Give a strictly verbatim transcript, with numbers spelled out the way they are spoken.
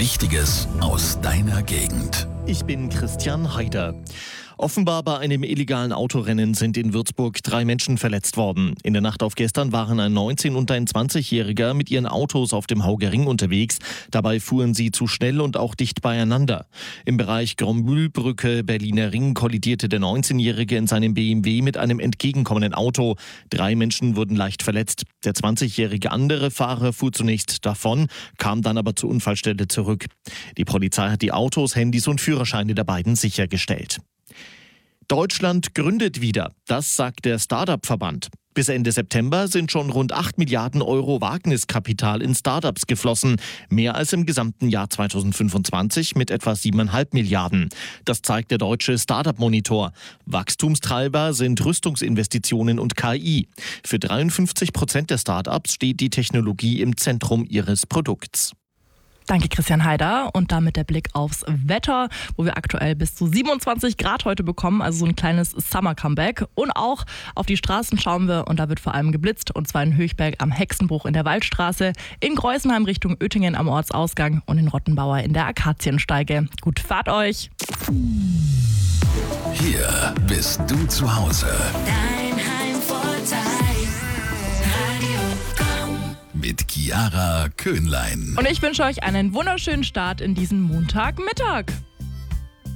Wichtiges aus deiner Gegend. Ich bin Christian Heider. Offenbar bei einem illegalen Autorennen sind in Würzburg drei Menschen verletzt worden. In der Nacht auf gestern waren ein neunzehn- und ein zwanzigjähriger mit ihren Autos auf dem Hauger Ring unterwegs. Dabei fuhren sie zu schnell und auch dicht beieinander. Im Bereich Grombühlbrücke, Berliner Ring, kollidierte der neunzehnjährige in seinem B M W mit einem entgegenkommenden Auto. Drei Menschen wurden leicht verletzt. Der zwanzigjährige andere Fahrer fuhr zunächst davon, kam dann aber zur Unfallstelle zurück. Die Polizei hat die Autos, Handys und Führerscheine der beiden sichergestellt. Deutschland gründet wieder, das sagt der Start-up-Verband. Bis Ende September sind schon rund acht Milliarden Euro Wagniskapital in Start-ups geflossen, mehr als im gesamten Jahr zweitausendfünfundzwanzig mit etwa siebeneinhalb Milliarden. Das zeigt der deutsche Start-up-Monitor. Wachstumstreiber sind Rüstungsinvestitionen und K I. Für dreiundfünfzig Prozent der Start-ups steht die Technologie im Zentrum ihres Produkts. Danke, Christian Heider. Und damit der Blick aufs Wetter, wo wir aktuell bis zu siebenundzwanzig Grad heute bekommen, also so ein kleines Summer-Comeback. Und auch auf die Straßen schauen wir und da wird vor allem geblitzt, und zwar in Höchberg am Hexenbruch in der Waldstraße, in Greußenheim Richtung Oettingen am Ortsausgang und in Rottenbauer in der Akaziensteige. Gut Fahrt euch! Hier bist du zu Hause. Dein Heimvorteil. Mit Chiara Köhnlein. Und ich wünsche euch einen wunderschönen Start in diesen Montagmittag.